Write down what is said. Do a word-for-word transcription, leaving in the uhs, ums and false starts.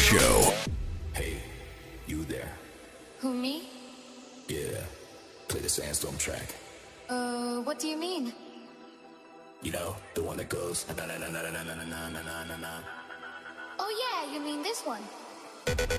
Show. Hey, you there? Who, me? Yeah, play the Sandstorm track. Uh, what do you mean? You know, the one that goes na na na na na na na na na na na. Oh yeah, you mean this one?